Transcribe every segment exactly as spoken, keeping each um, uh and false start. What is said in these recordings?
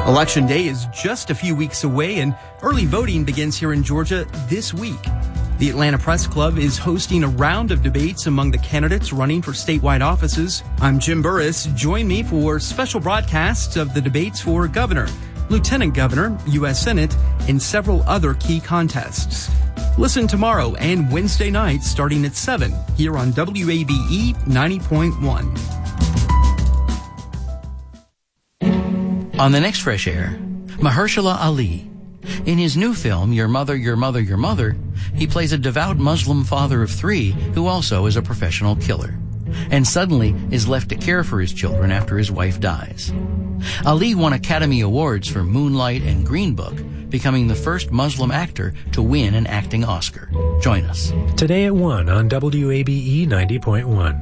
Election Day is just a few weeks away, and early voting begins here in Georgia this week. The Atlanta Press Club is hosting a round of debates among the candidates running for statewide offices. I'm Jim Burris. Join me for special broadcasts of the debates for governor, lieutenant governor, U S Senate, and several other key contests. Listen tomorrow and Wednesday night starting at seven here on W A B E ninety point one. On the next Fresh Air, Mahershala Ali. In his new film, Your Mother, Your Mother, Your Mother, he plays a devout Muslim father of three who also is a professional killer, and suddenly is left to care for his children after his wife dies. Ali won Academy Awards for Moonlight and Green Book, becoming the first Muslim actor to win an acting Oscar. Join us. Today at one on W A B E ninety point one.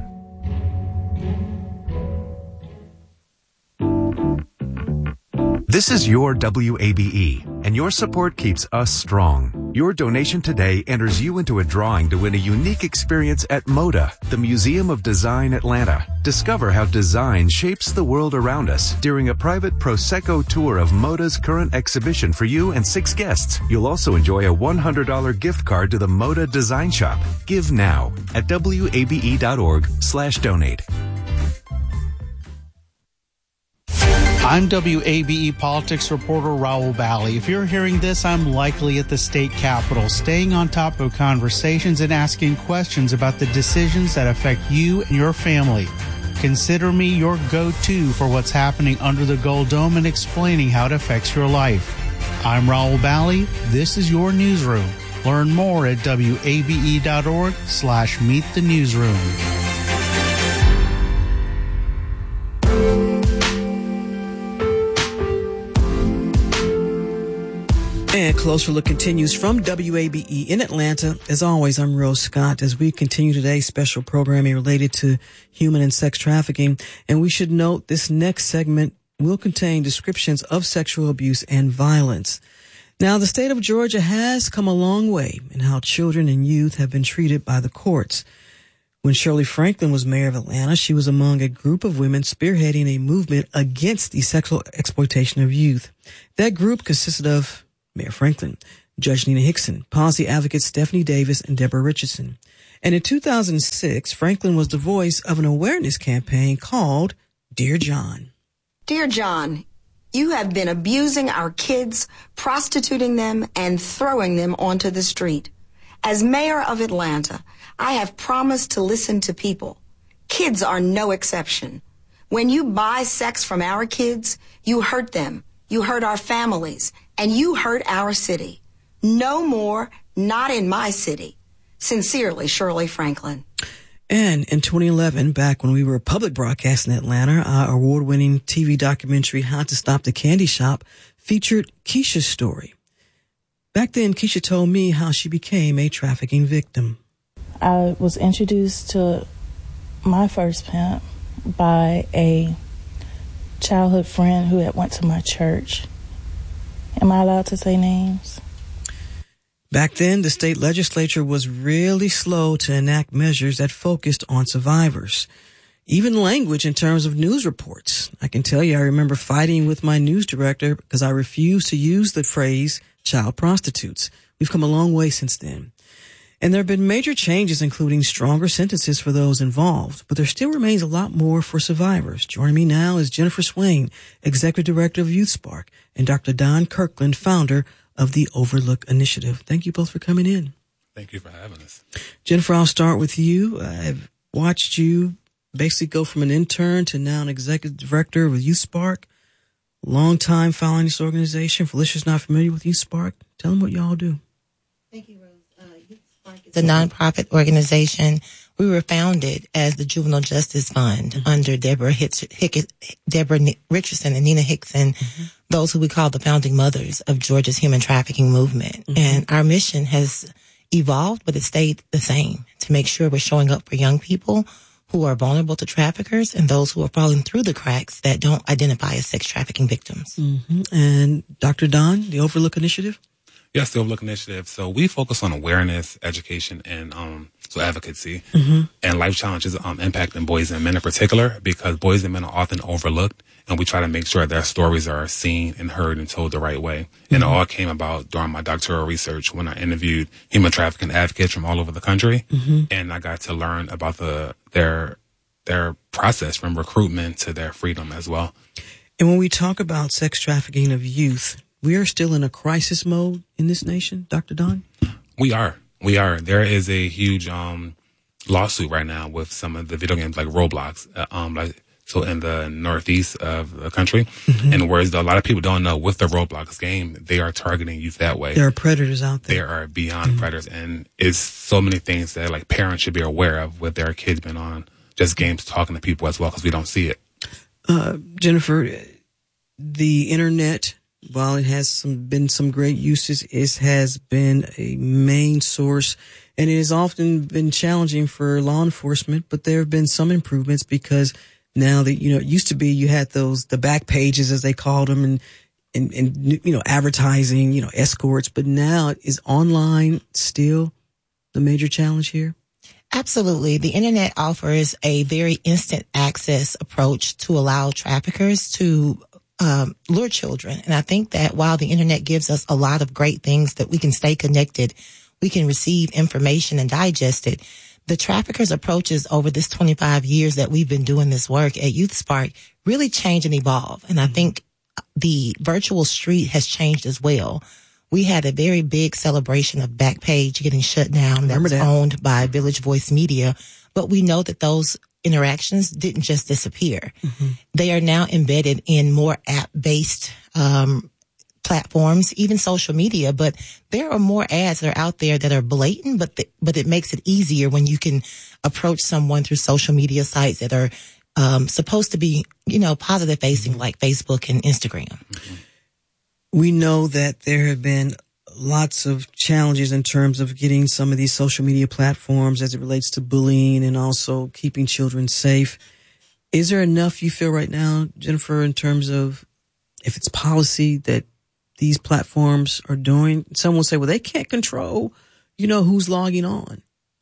This is your W A B E, and your support keeps us strong. Your donation today enters you into a drawing to win a unique experience at MODA, the Museum of Design Atlanta. Discover how design shapes the world around us during a private Prosecco tour of MODA's current exhibition for you and six guests. You'll also enjoy a one hundred dollars gift card to the MODA Design Shop. Give now at W A B E dot org slash donate. I'm W A B E politics reporter Raul Bally. If you're hearing this, I'm likely at the state capitol, staying on top of conversations and asking questions about the decisions that affect you and your family. Consider me your go-to for what's happening under the Gold Dome and explaining how it affects your life. I'm Raul Bally. This is your newsroom. Learn more at W A B E dot org slash meet the newsroom. And Closer Look continues from W A B E in Atlanta. As always, I'm Rose Scott as we continue today's special programming related to human and sex trafficking. And we should note this next segment will contain descriptions of sexual abuse and violence. Now, the state of Georgia has come a long way in how children and youth have been treated by the courts. When Shirley Franklin was mayor of Atlanta, she was among a group of women spearheading a movement against the sexual exploitation of youth. That group consisted of Mayor Franklin, Judge Nina Hickson, policy advocates Stephanie Davis, and Deborah Richardson. And in two thousand six, Franklin was the voice of an awareness campaign called Dear John. Dear John, you have been abusing our kids, prostituting them, and throwing them onto the street. As mayor of Atlanta, I have promised to listen to people. Kids are no exception. When you buy sex from our kids, you hurt them, you hurt our families, and you hurt our city. No more, not in my city. Sincerely, Shirley Franklin. And in twenty eleven, back when we were public broadcasting in Atlanta, our award-winning T V documentary, How to Stop the Candy Shop, featured Keisha's story. Back then, Keisha told me how she became a trafficking victim. I was introduced to my first pimp by a childhood friend who had went to my church. Am I allowed to say names? Back then, the state legislature was really slow to enact measures that focused on survivors. Even language in terms of news reports. I can tell you I remember fighting with my news director because I refused to use the phrase child prostitutes. We've come a long way since then. And there have been major changes, including stronger sentences for those involved, but there still remains a lot more for survivors. Joining me now is Jennifer Swain, Executive Director of Youth Spark, and Doctor Don Kirkland, founder of the Overlook Initiative. Thank you both for coming in. Thank you for having us. Jennifer, I'll start with you. I've watched you basically go from an intern to now an Executive Director with Youth Spark. Long time following this organization. For listeners not familiar with Youth Spark, tell them what y'all do. Thank you, Rose. Uh, Youth Spark is a nonprofit organization. We were founded as the Juvenile Justice Fund mm-hmm. under Deborah, Hitch, Hick, Deborah Richardson and Nina Hickson, mm-hmm. those who we call the founding mothers of Georgia's human trafficking movement. Mm-hmm. And our mission has evolved, but it stayed the same, to make sure we're showing up for young people who are vulnerable to traffickers and those who are falling through the cracks that don't identify as sex trafficking victims. Mm-hmm. And Doctor Don, the Overlook Initiative? Yeah, Silver Look Initiative. So we focus on awareness, education, and um, so advocacy, mm-hmm. and life challenges um, impacting boys and men in particular, because boys and men are often overlooked, and we try to make sure their stories are seen and heard and told the right way. Mm-hmm. And it all came about during my doctoral research when I interviewed human trafficking advocates from all over the country, mm-hmm. and I got to learn about the their their process from recruitment to their freedom as well. And when we talk about sex trafficking of youth, we are still in a crisis mode in this nation, Doctor Don? We are. We are. There is a huge um, lawsuit right now with some of the video games like Roblox, uh, um, like so in the northeast of the country. Mm-hmm. And whereas a lot of people don't know, with the Roblox game, they are targeting youth that way. There are predators out there. There are beyond mm-hmm. predators. And it's so many things that like parents should be aware of with their kids been on just games talking to people as well, because we don't see it. Uh, Jennifer, the internet, while it has some, been some great uses, it has been a main source, and it has often been challenging for law enforcement, but there have been some improvements because now that, you know, it used to be you had those, the back pages as they called them, and, and, and, you know, advertising, you know, escorts, but now is online still the major challenge here? Absolutely. The internet offers a very instant access approach to allow traffickers to um, lure children. And I think that while the internet gives us a lot of great things that we can stay connected, we can receive information and digest it, the traffickers' approaches over this twenty-five years that we've been doing this work at YouthSpark really change and evolve. And I think the virtual street has changed as well. We had a very big celebration of Backpage getting shut down that was that. owned by Village Voice Media. But we know that those interactions didn't just disappear. Mm-hmm. They are now embedded in more app-based um platforms, even social media. But there are more ads that are out there that are blatant, but the, but it makes it easier when you can approach someone through social media sites that are um supposed to be, you know, positive facing, mm-hmm. like Facebook and Instagram. Mm-hmm. We know that there have been lots of challenges in terms of getting some of these social media platforms as it relates to bullying and also keeping children safe. Is there enough you feel right now, Jennifer, in terms of if it's policy that these platforms are doing? Some will say, well, they can't control, you know, who's logging on.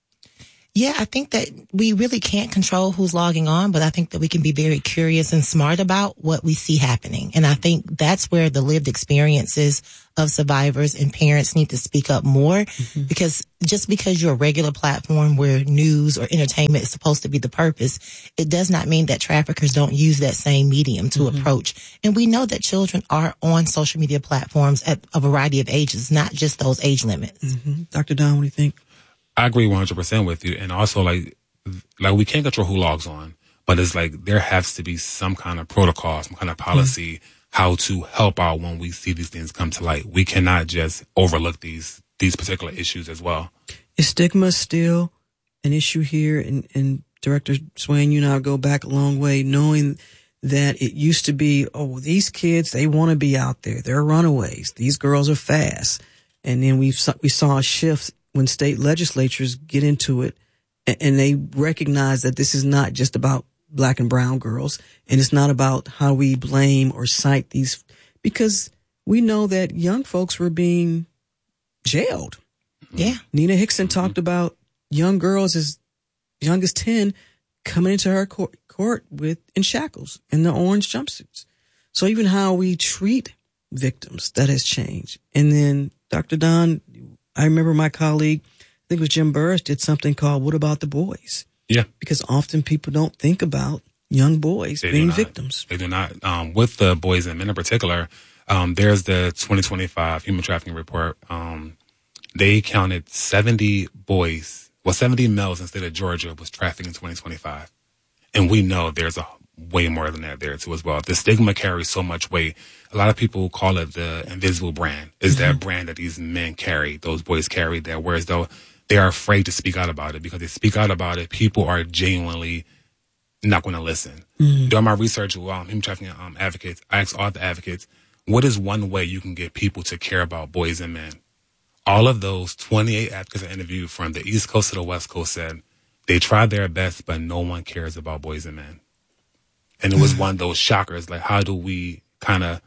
Yeah, I think that we really can't control who's logging on, but I think that we can be very curious and smart about what we see happening. And I think that's where the lived experiences of survivors and parents need to speak up more, mm-hmm. because just because you're a regular platform where news or entertainment is supposed to be the purpose, it does not mean that traffickers don't use that same medium to mm-hmm. approach. And we know that children are on social media platforms at a variety of ages, not just those age limits. Mm-hmm. Doctor Don, what do you think? I agree one hundred percent with you. And also, like, like we can't control who logs on, but it's like there has to be some kind of protocol, some kind of policy, mm-hmm. how to help out when we see these things come to light. We cannot just overlook these these particular issues as well. Is stigma still an issue here? And, and Director Swain, you and I go back a long way, knowing that it used to be, oh, these kids, they want to be out there. They're runaways. These girls are fast. And then we we saw a shift when state legislatures get into it and they recognize that this is not just about black and brown girls, and it's not about how we blame or cite these, because we know that young folks were being jailed. Yeah. Nina Hickson mm-hmm. talked about young girls as young as ten coming into her court, court with in shackles in the orange jumpsuits. So even how we treat victims, that has changed. And then Doctor Don, I remember my colleague, I think it was Jim Burris, did something called What About the Boys? Yeah. Because often people don't think about young boys they being victims. They do not. Um, with the boys and men in particular, um, there's the twenty twenty-five Human Trafficking Report. Um, they counted seventy boys, well, seventy males in the state of Georgia was trafficked in twenty twenty-five. And we know there's a way more than that there too as well. The stigma carries so much weight. A lot of people call it the invisible brand. Is mm-hmm. that brand that these men carry, those boys carry there, whereas though they are afraid to speak out about it, because they speak out about it, people are genuinely not going to listen. Mm-hmm. During my research with um, human trafficking um, advocates, I asked all the advocates, what is one way you can get people to care about boys and men? All of those twenty-eight advocates I interviewed from the East Coast to the West Coast said they tried their best, but no one cares about boys and men. And it was one of those shockers, like, how do we kind of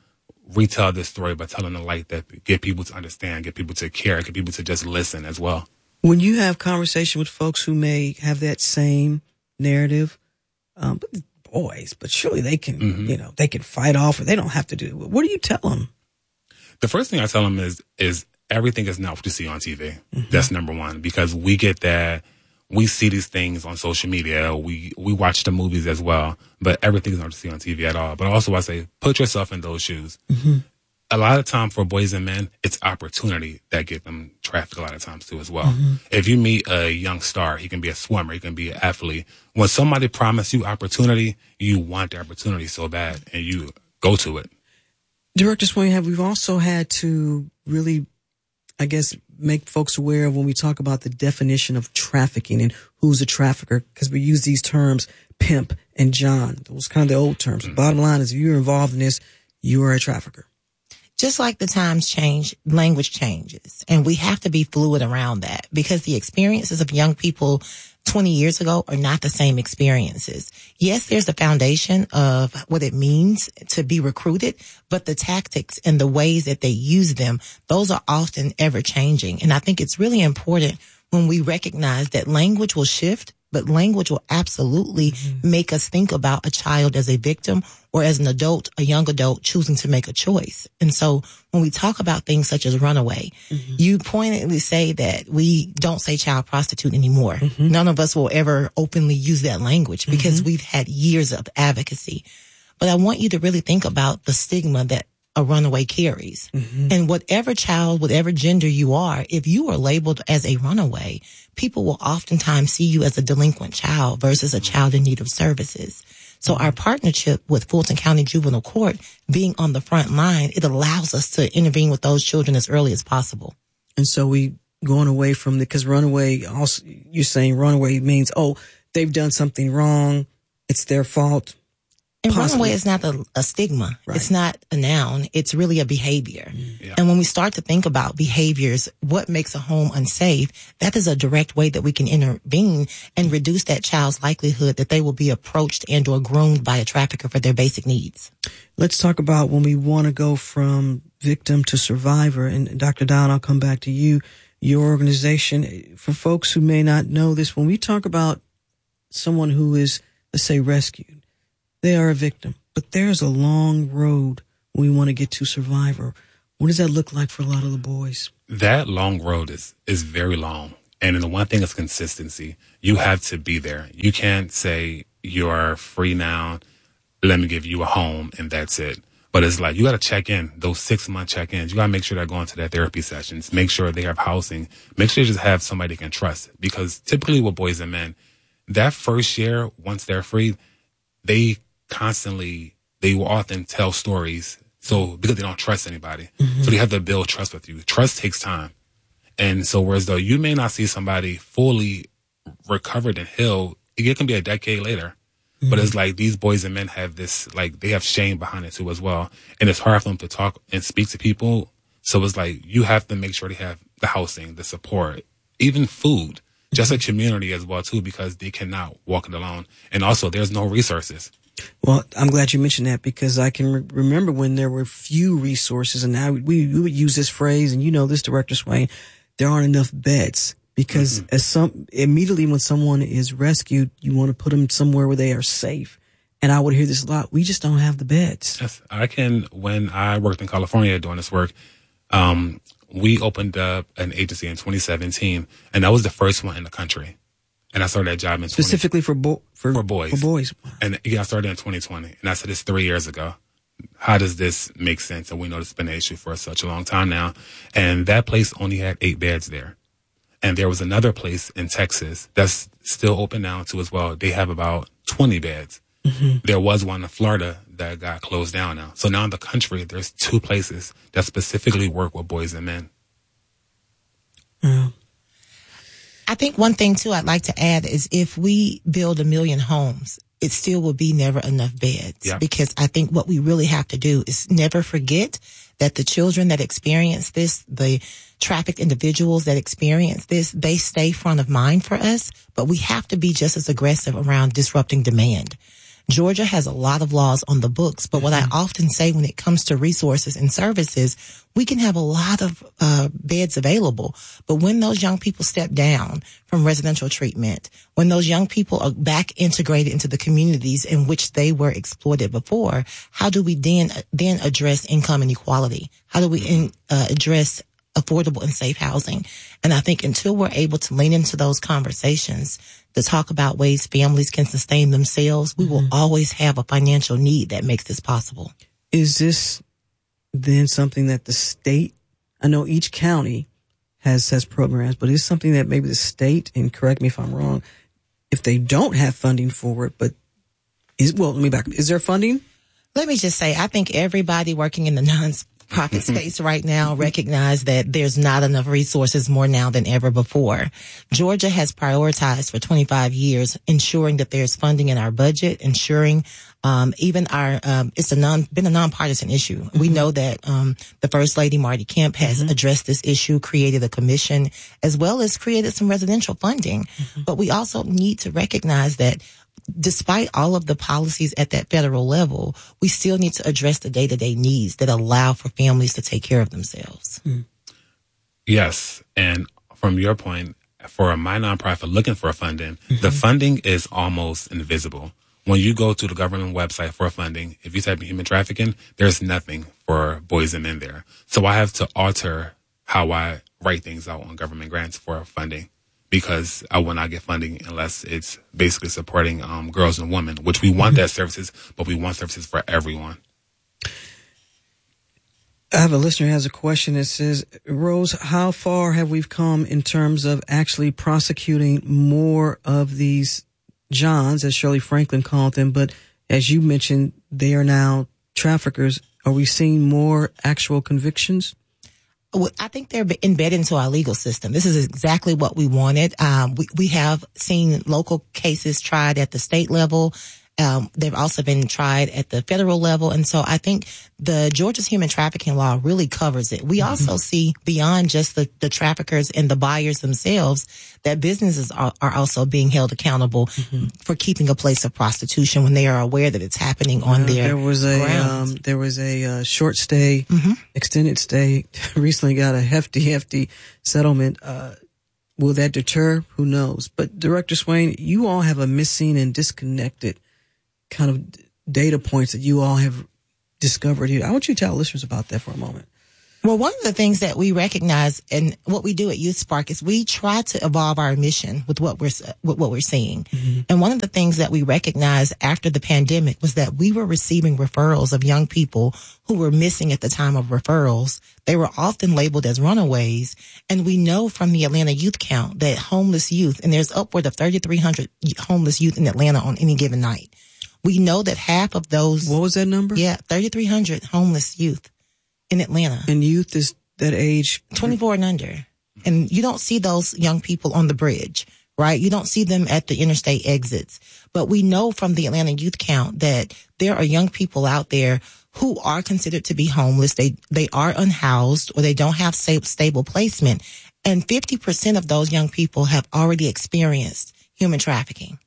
retell this story by telling the light that get people to understand, get people to care, get people to just listen as well. When you have conversation with folks who may have that same narrative, um, but boys, but surely they can, mm-hmm. you know, they can fight off, or they don't have to do. What do you tell them? The first thing I tell them is, is everything is not what you see on T V. Mm-hmm. That's number one, because we get that, we see these things on social media. We, we watch the movies as well, but everything is not what you see on T V at all. But also I say, put yourself in those shoes. Mm-hmm. A lot of time for boys and men, it's opportunity that get them trafficked a lot of times too as well. Mm-hmm. If you meet a young star, he can be a swimmer, he can be an athlete. When somebody promises you opportunity, you want the opportunity so bad and you go to it. Director Swain, have we've also had to really, I guess, make folks aware of when we talk about the definition of trafficking and who's a trafficker, because we use these terms, pimp and John. Those kind of the old terms. Mm-hmm. Bottom line is, if you're involved in this, you are a trafficker. Just like the times change, language changes. And we have to be fluid around that, because the experiences of young people twenty years ago are not the same experiences. Yes, there's the foundation of what it means to be recruited, but the tactics and the ways that they use them, those are often ever changing. And I think it's really important when we recognize that language will shift, but language will absolutely mm-hmm. make us think about a child as a victim, or as an adult, a young adult choosing to make a choice. And so when we talk about things such as runaway, mm-hmm. you pointedly say that we don't say child prostitute anymore. Mm-hmm. None of us will ever openly use that language because mm-hmm. we've had years of advocacy. But I want you to really think about the stigma that a runaway carries. Mm-hmm. And whatever child, whatever gender you are, if you are labeled as a runaway, people will oftentimes see you as a delinquent child versus a child in need of services. So our partnership with Fulton County Juvenile Court, being on the front line, it allows us to intervene with those children as early as possible. And so we going away from the, because runaway, also, you're saying runaway means, oh, they've done something wrong, it's their fault. And runaway is not a, a stigma. Right. It's not a noun. It's really a behavior. Yeah. And when we start to think about behaviors, what makes a home unsafe, that is a direct way that we can intervene and reduce that child's likelihood that they will be approached and or groomed by a trafficker for their basic needs. Let's talk about when we want to go from victim to survivor. And Doctor Dowd, I'll come back to you. Your organization, for folks who may not know this, when we talk about someone who is, let's say, rescued, they are a victim, but there's a long road we want to get to survivor. What does that look like for a lot of the boys? That long road is, is very long. And the one thing is consistency. You have to be there. You can't say you're free now, let me give you a home, and that's it. But it's like, you got to check in, those six month check-ins. You got to make sure they're going to their therapy sessions. Make sure they have housing. Make sure you just have somebody they can trust. Because typically with boys and men, that first year, once they're free, they constantly, they will often tell stories. So because they don't trust anybody. Mm-hmm. So they have to build trust with you. Trust takes time. And so whereas though you may not see somebody fully recovered and healed, it can be a decade later. Mm-hmm. But it's like these boys and men have this, like they have shame behind it too as well. And it's hard for them to talk and speak to people. So it's like you have to make sure they have the housing, the support, even food, just a community as well too, because they cannot walk it alone. And also there's no resources. Well, I'm glad you mentioned that, because I can re- remember when there were few resources, and now we, we would use this phrase, and you know this, Director Swain, there aren't enough beds, because mm-hmm. as some immediately when someone is rescued, you want to put them somewhere where they are safe. And I would hear this a lot. We just don't have the beds. Yes, I can. When I worked in California doing this work, um, we opened up an agency in twenty seventeen, and that was the first one in the country. And I started that job in specifically for bo- for, for boys. For boys, and yeah, I started in twenty twenty, and I said this three years ago. How does this make sense? And we know it's been an issue for such a long time now. And that place only had eight beds there, and there was another place in Texas that's still open now too as well. They have about twenty beds. Mm-hmm. There was one in Florida that got closed down now. So now in the country, there's two places that specifically work with boys and men. Yeah. I think one thing, too, I'd like to add is if we build a million homes, it still will be never enough beds. Yeah. Because I think what we really have to do is never forget that the children that experience this, the trafficked individuals that experience this, they stay front of mind for us. But we have to be just as aggressive around disrupting demand. Georgia has a lot of laws on the books, but what I often say when it comes to resources and services, we can have a lot of uh, beds available. But when those young people step down from residential treatment, when those young people are back integrated into the communities in which they were exploited before, how do we then then address income inequality? How do we in, uh, address affordable and safe housing? And I think until we're able to lean into those conversations to talk about ways families can sustain themselves, we mm-hmm. will always have a financial need that makes this possible. Is this then something that the state, I know each county has, has programs, but is something that maybe the state, and correct me if I'm wrong, if they don't have funding for it, but is, well, let me back, is there funding? Let me just say, I think everybody working in the non-profit space right now recognize that there's not enough resources more now than ever before. Georgia has prioritized for twenty-five years ensuring that there's funding in our budget, ensuring um even our um it's a non been a nonpartisan issue. Mm-hmm. We know that um the First Lady Marty Kemp has mm-hmm. addressed this issue, created a commission, as well as created some residential funding. Mm-hmm. But we also need to recognize that despite all of the policies at that federal level, we still need to address the day-to-day needs that allow for families to take care of themselves. Mm. Yes. And from your point, for my nonprofit looking for funding, mm-hmm. the funding is almost invisible. When you go to the government website for funding, if you type in human trafficking, there's nothing for boys and men there. So I have to alter how I write things out on government grants for funding, because I will not get funding unless it's basically supporting um, girls and women, which we want that services, but we want services for everyone. I have a listener who has a question that says, Rose, how far have we come in terms of actually prosecuting more of these Johns, as Shirley Franklin called them, but as you mentioned, they are now traffickers. Are we seeing more actual convictions? I think they're embedded into our legal system. This is exactly what we wanted. Um, we, we have seen local cases tried at the state level. Um, they've also been tried at the federal level. And so I think the Georgia's human trafficking law really covers it. We also mm-hmm. see beyond just the, the traffickers and the buyers themselves that businesses are, are also being held accountable mm-hmm. for keeping a place of prostitution when they are aware that it's happening on uh, their there was a grounds. Um, there was a uh, short stay, mm-hmm. extended stay, recently got a hefty, hefty settlement. Uh, will that deter? Who knows? But Director Swain, you all have a missing and disconnected kind of data points that you all have discovered here. I want you to tell listeners about that for a moment. Well, one of the things that we recognize and what we do at Youth Spark is we try to evolve our mission with what we're with what we're seeing. Mm-hmm. And one of the things that we recognized after the pandemic was that we were receiving referrals of young people who were missing at the time of referrals. They were often labeled as runaways. And we know from the Atlanta youth count that homeless youth, and there's upward of thirty-three hundred homeless youth in Atlanta on any given night. We know that half of those... What was that number? Yeah, thirty-three hundred homeless youth in Atlanta. And youth is that age? twenty-four and under. And you don't see those young people on the bridge, right? You don't see them at the interstate exits. But we know from the Atlanta youth count that there are young people out there who are considered to be homeless. They, they are unhoused or they don't have stable placement. And fifty percent of those young people have already experienced human trafficking.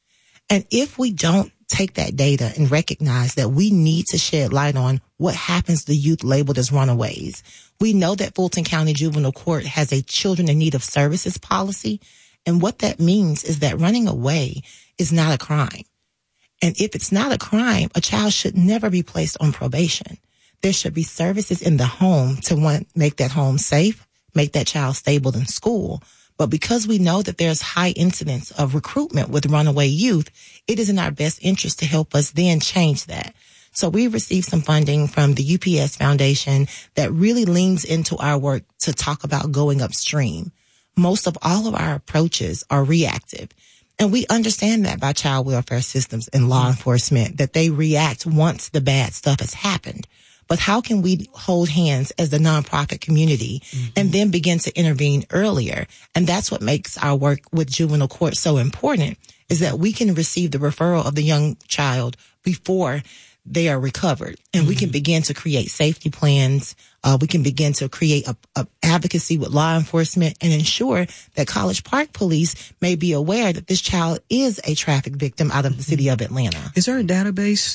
And if we don't take that data and recognize that we need to shed light on what happens to youth labeled as runaways. We know that Fulton County Juvenile Court has a children in need of services policy. And what that means is that running away is not a crime. And if it's not a crime, a child should never be placed on probation. There should be services in the home to want, make that home safe, make that child stable in school. But because we know that there's high incidence of recruitment with runaway youth, it is in our best interest to help us then change that. So we received some funding from the U P S Foundation that really leans into our work to talk about going upstream. Most of all of our approaches are reactive. And we understand that by child welfare systems and law enforcement, that they react once the bad stuff has happened. But how can we hold hands as the nonprofit community mm-hmm. and then begin to intervene earlier? And that's what makes our work with juvenile court so important, is that we can receive the referral of the young child before they are recovered. And mm-hmm. we can begin to create safety plans. Uh, we can begin to create a, a advocacy with law enforcement and ensure that College Park Police may be aware that this child is a traffic victim out of the city of Atlanta. Is there a database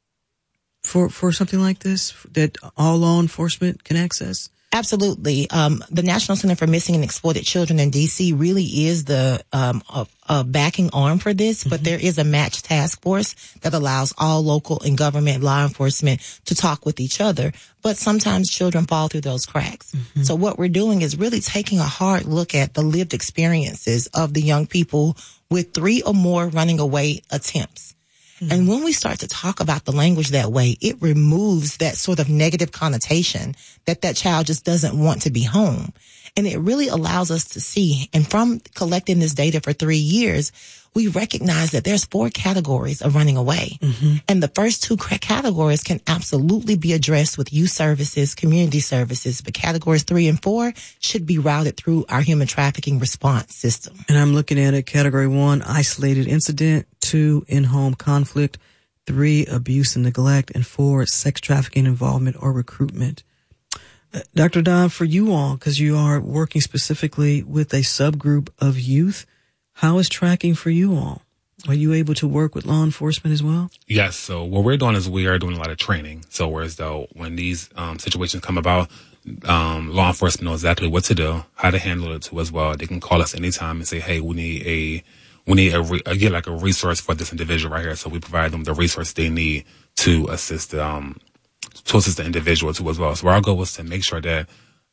for, for something like this that all law enforcement can access? Absolutely. Um, the National Center for Missing and Exploited Children in D C really is the um, a, a backing arm for this, mm-hmm. but there is a match task force that allows all local and government law enforcement to talk with each other. But sometimes children fall through those cracks. Mm-hmm. So what we're doing is really taking a hard look at the lived experiences of the young people with three or more running away attempts. Mm-hmm. And when we start to talk about the language that way, it removes that sort of negative connotation that that child just doesn't want to be home. And it really allows us to see, and from collecting this data for three years, we recognize that there's four categories of running away. Mm-hmm. And the first two categories can absolutely be addressed with youth services, community services, but categories three and four should be routed through our human trafficking response system. And I'm looking at it, category one, isolated incident, two, in-home conflict, three, abuse and neglect, and four, sex trafficking involvement or recruitment. Uh, Doctor Don, for you all, because you are working specifically with a subgroup of youth, how is tracking for you all? Are you able to work with law enforcement as well? Yes. So what we're doing is we are doing a lot of training. So whereas though when these um, situations come about, um, law enforcement know exactly what to do, how to handle it too as well. They can call us anytime and say, hey, we need a, we need a, re- a get like a resource for this individual right here. So we provide them the resource they need to assist, um, to assist the individual too as well. So our goal was to make sure that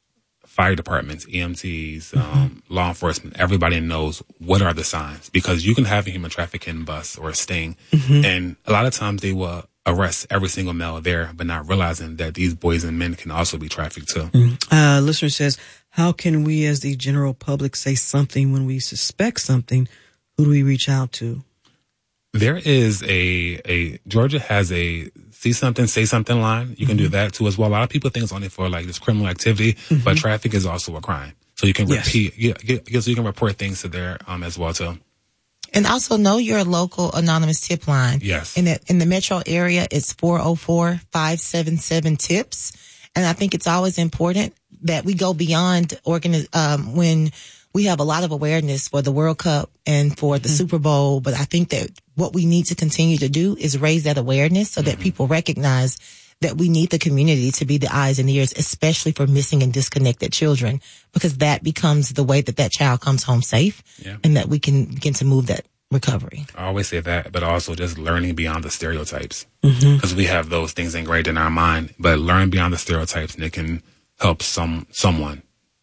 fire departments, E M Ts, um, mm-hmm. law enforcement, everybody knows what are the signs, because you can have a human trafficking bus or a sting, mm-hmm. and a lot of times they will arrest every single male there, but not realizing that these boys and men can also be trafficked too. Mm-hmm. Uh, listener says, how can we as the general public say something when we suspect something? Who do we reach out to? There is a, a, Georgia has a see something, say something line. You mm-hmm. can do that too as well. A lot of people think it's only for like this criminal activity, mm-hmm. but traffic is also a crime. So you can yes. repeat, yeah, yeah, so you can report things to there, um, as well too. And also know your local anonymous tip line. Yes. In the, in the metro area, it's four oh four, five seven seven, TIPS. And I think it's always important that we go beyond organi- um, when we have a lot of awareness for the World Cup and for the mm-hmm. Super Bowl, but I think that what we need to continue to do is raise that awareness so mm-hmm. that people recognize that we need the community to be the eyes and ears, especially for missing and disconnected children, because that becomes the way that that child comes home safe yeah. and that we can begin to move that recovery. I always say that, but also just learning beyond the stereotypes, because mm-hmm. we have those things ingrained in our mind, but learn beyond the stereotypes and it can help some someone.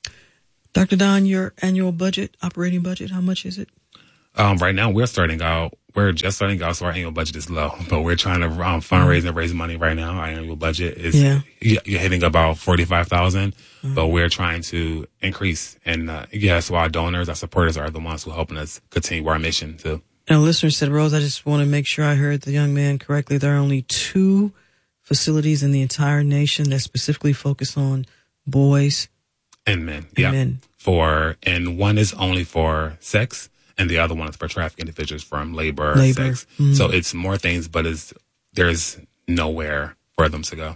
Doctor Don, your annual budget, operating budget, how much is it? Um, right now we're starting out, we're just starting out, so our annual budget is low, but we're trying to um, fundraise and raise money right now. Our annual budget is yeah. you're hitting about forty-five thousand, mm-hmm. but we're trying to increase. And uh, yeah, so our donors, our supporters are the ones who are helping us continue our mission too. And a listener said, Rose, I just want to make sure I heard the young man correctly. There are only two facilities in the entire nation that specifically focus on boys and men. And yeah. men. For, and one is only for sex, and the other one is for trafficking individuals from labor, labor. sex. Mm-hmm. So it's more things, but it's, there's nowhere for them to go.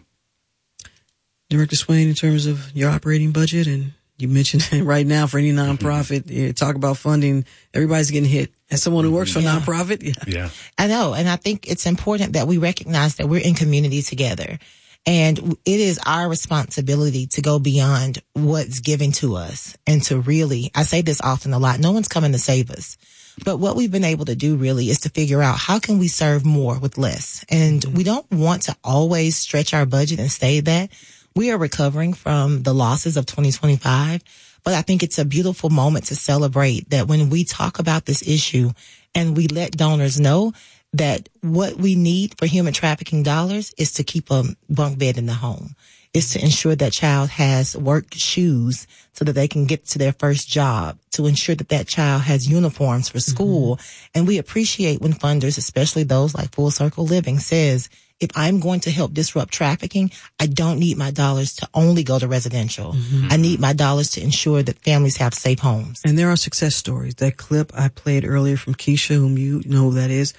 Director Swain, in terms of your operating budget, and you mentioned right now for any nonprofit, mm-hmm. you talk about funding, everybody's getting hit. As someone who works for yeah. a nonprofit, yeah. yeah. I know, and I think it's important that we recognize that we're in community together. And it is our responsibility to go beyond what's given to us and to really, I say this often a lot, no one's coming to save us. But what we've been able to do really is to figure out how can we serve more with less. And mm-hmm. we don't want to always stretch our budget and say that. We are recovering from the losses of twenty twenty-five. But I think it's a beautiful moment to celebrate that when we talk about this issue and we let donors know that what we need for human trafficking dollars is to keep a bunk bed in the home, is to ensure that child has work shoes so that they can get to their first job, to ensure that that child has uniforms for school. Mm-hmm. And we appreciate when funders, especially those like Full Circle Living, says, if I'm going to help disrupt trafficking, I don't need my dollars to only go to residential. Mm-hmm. I need my dollars to ensure that families have safe homes. And there are success stories. That clip I played earlier from Keisha, whom you know who that is,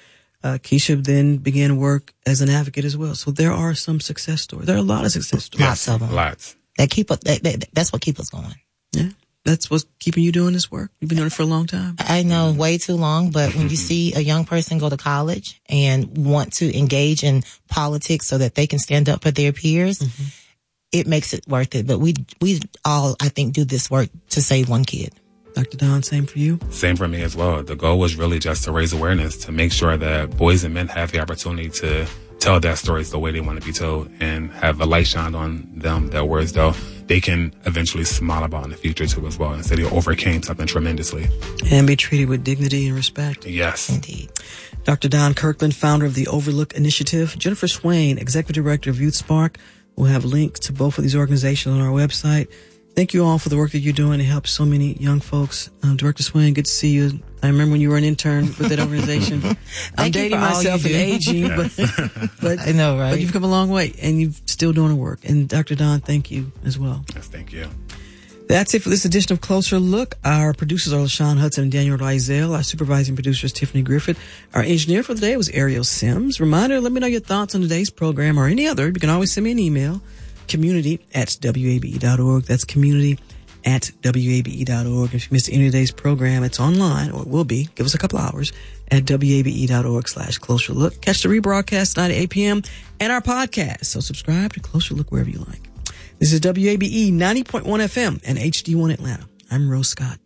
Uh, Keisha then began work as an advocate as well. So there are some success stories. There are a lot of success stories. Lots of them. Lots. That keep us, that, that, that's what keeps us going. Yeah. That's what's keeping you doing this work. You've been doing it for a long time. I know, way too long, but when you see a young person go to college and want to engage in politics so that they can stand up for their peers, mm-hmm. it makes it worth it. But we, we all, I think, do this work to save one kid. Doctor Don, same for you? Same for me as well. The goal was really just to raise awareness, to make sure that boys and men have the opportunity to tell their stories the way they want to be told and have a light shine on them, their words, though they can eventually smile about in the future too as well, instead they overcame something tremendously. And be treated with dignity and respect. Yes. Indeed. Doctor Don Kirkland, founder of the Overlook Initiative. Jennifer Swain, executive director of Youth Spark. We'll have links to both of these organizations on our website. Thank you all for the work that you're doing to help so many young folks. Um, Director Swain, good to see you. I remember when you were an intern with that organization. I'm dating myself and aging, but, but I know, right? But you've come a long way, and you're still doing the work. And Doctor Don, thank you as well. Yes, thank you. That's it for this edition of Closer Look. Our producers are LaShawn Hudson and Daniel Rizel. Our supervising producer is Tiffany Griffith. Our engineer for the day was Ariel Sims. Reminder, let me know your thoughts on today's program or any other. You can always send me an email. Community at W A B E dot org. That's community at W A B E dot org. If you missed any of today's program, it's online, or it will be. Give us a couple hours at W A B E dot org slash Closer Look. Catch the rebroadcast tonight at eight p.m. and our podcast. So subscribe to Closer Look wherever you like. This is W A B E ninety point one F M and H D one Atlanta. I'm Rose Scott.